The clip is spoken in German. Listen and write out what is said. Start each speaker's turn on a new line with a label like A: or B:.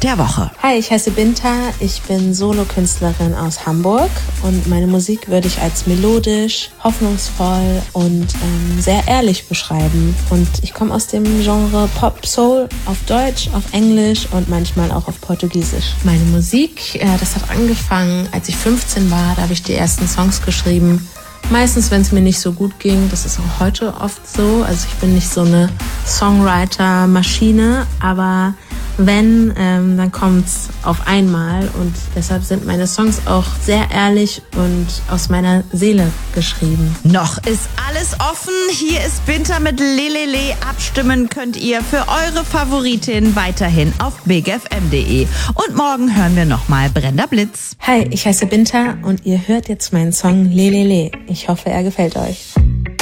A: der Woche.
B: Hi, ich heiße Binta, ich bin Solokünstlerin aus Hamburg und meine Musik würde ich als melodisch, hoffnungsvoll und sehr ehrlich beschreiben. Und ich komme aus dem Genre Pop Soul auf Deutsch, auf Englisch und manchmal auch auf Portugiesisch. Meine Musik, das hat angefangen, als ich 15 war, da habe ich die ersten Songs geschrieben. Meistens, wenn es mir nicht so gut ging, das ist auch heute oft so. Also ich bin nicht so eine Songwriter-Maschine, aber wenn, dann kommt's auf einmal und deshalb sind meine Songs auch sehr ehrlich und aus meiner Seele geschrieben.
A: Noch ist alles offen. Hier ist Binta mit Lelele. Abstimmen könnt ihr für eure Favoritin weiterhin auf bigfm.de. Und morgen hören wir nochmal Brenda Blitz.
B: Hi, ich heiße Binta und ihr hört jetzt meinen Song Lelele. Ich hoffe, er gefällt euch.